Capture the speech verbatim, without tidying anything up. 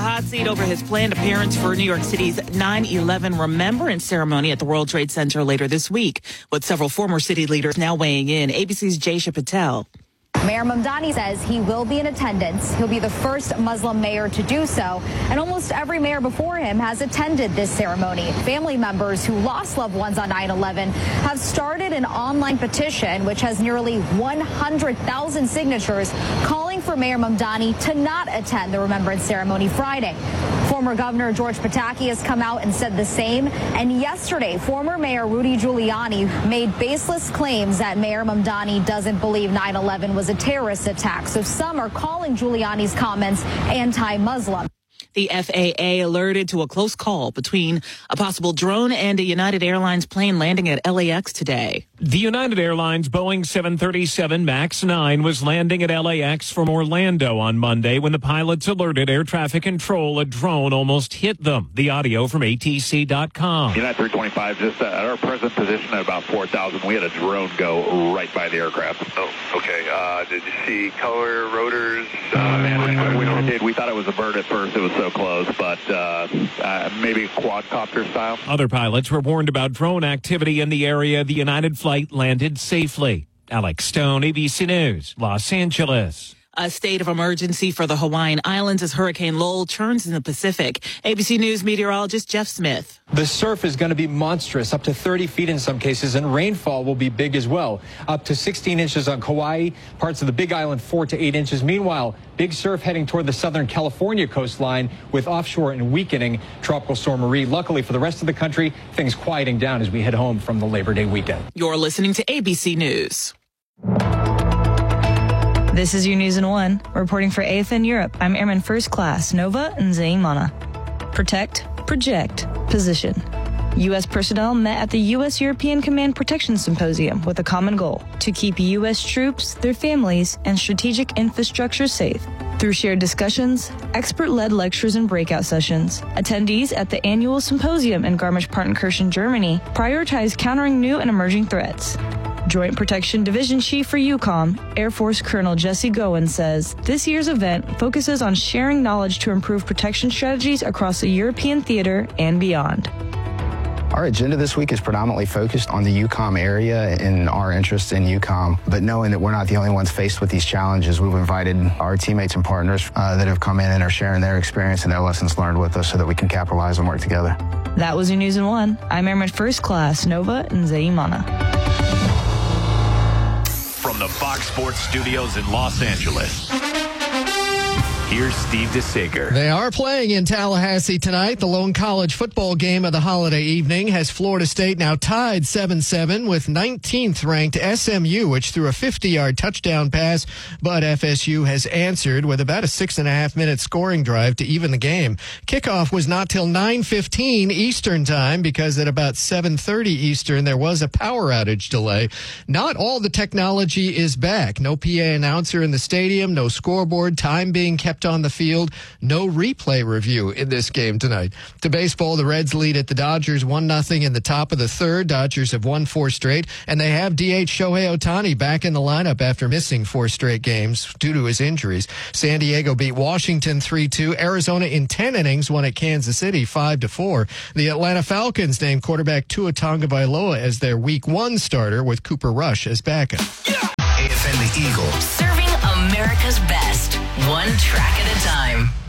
hot seat over his planned appearance for New York City's nine eleven Remembrance Ceremony at the World Trade Center later this week, with several former city leaders now weighing in. A B C's Jaysha Patel. Mayor Mamdani says he will be in attendance. He'll be the first Muslim mayor to do so, and almost every mayor before him has attended this ceremony. Family members who lost loved ones on nine eleven have started an online petition which has nearly one hundred thousand signatures calling for Mayor Mamdani to not attend the Remembrance Ceremony Friday. Former Governor George Pataki has come out and said the same, and yesterday former Mayor Rudy Giuliani made baseless claims that Mayor Mamdani doesn't believe nine eleven was a terrorist attack. So some are calling Giuliani's comments anti-Muslim. The F A A alerted to a close call between a possible drone and a United Airlines plane landing at L A X today. The United Airlines Boeing seven thirty-seven MAX nine was landing at L A X from Orlando on Monday when the pilots alerted air traffic control a drone almost hit them. The audio from A T C dot com. United three twenty-five, just at our present position at about four thousand, we had a drone go right by the aircraft. Oh, okay. Uh, did you see color, rotors? Uh, man, we, we did. We thought it was a bird at first. It was so close, but uh, uh, maybe quadcopter style. Other pilots were warned about drone activity in the area. The United flight landed safely. Alex Stone, A B C News, Los Angeles. A state of emergency for the Hawaiian Islands as Hurricane Lowell turns in the Pacific. A B C News meteorologist Jeff Smith. The surf is going to be monstrous, up to thirty feet in some cases, and rainfall will be big as well. Up to sixteen inches on Kauai, parts of the Big Island four to eight inches. Meanwhile, big surf heading toward the southern California coastline with offshore and weakening Tropical Storm Marie. Luckily for the rest of the country, things quieting down as we head home from the Labor Day weekend. You're listening to A B C News. This is your News in One. Reporting for A F N Europe, I'm Airman First Class Nova Nzeimana. Protect, project, position. U S personnel met at the U S European Command Protection Symposium with a common goal: to keep U S troops, their families, and strategic infrastructure safe. Through shared discussions, expert-led lectures and breakout sessions, attendees at the annual symposium in Garmisch-Partenkirchen, Germany, prioritized countering new and emerging threats. Joint Protection Division Chief for EUCOM, Air Force Colonel Jesse Gowen, says this year's event focuses on sharing knowledge to improve protection strategies across the European theater and beyond. Our agenda this week is predominantly focused on the EUCOM area and our interest in EUCOM. But knowing that we're not the only ones faced with these challenges, we've invited our teammates and partners uh, that have come in and are sharing their experience and their lessons learned with us so that we can capitalize and work together. That was your News in One. I'm Airman First Class Nova Nzeimana. From the Fox Sports Studios in Los Angeles, here's Steve DeSager. They are playing in Tallahassee tonight. The lone college football game of the holiday evening has Florida State now tied seven seven with nineteenth ranked S M U, which threw a fifty-yard touchdown pass, but F S U has answered with about a six and a half minute scoring drive to even the game. Kickoff was not till nine fifteen Eastern time because at about seven thirty Eastern there was a power outage delay. Not all the technology is back. No P A announcer in the stadium, no scoreboard, time being kept on the field, no replay review in this game tonight. To baseball, the Reds lead at the Dodgers one nothing in the top of the third. Dodgers have won four straight, and they have D H Shohei Ohtani back in the lineup after missing four straight games due to his injuries. San Diego beat Washington three two. Arizona in ten innings won at Kansas City five to four. The Atlanta Falcons named quarterback Tua Tagovailoa as their week one starter with Cooper Rush as backup. Yeah. A F N the Eagle. Serving America's best, one track at a time.